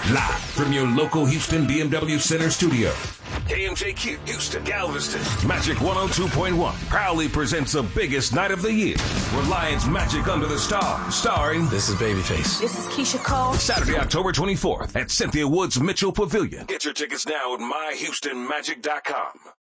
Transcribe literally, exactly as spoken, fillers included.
Live from your local Houston B M W Center studio. K M J Q, Houston, Galveston. Magic one oh two point one proudly presents the biggest night of the year. Reliance Magic Under the Stars, starring... This is Babyface. This is Keisha Cole. Saturday, October twenty-fourth at Cynthia Woods Mitchell Pavilion. Get your tickets now at my houston magic dot com.